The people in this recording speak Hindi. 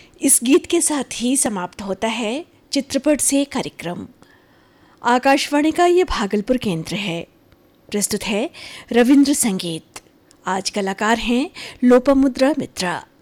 इस गीत के साथ ही समाप्त होता है चित्रपट से कार्यक्रम। आकाशवाणी का ये भागलपुर केंद्र है। प्रस्तुत है रविंद्र संगीत। आज कलाकार हैं लोपामुद्रा मित्रा।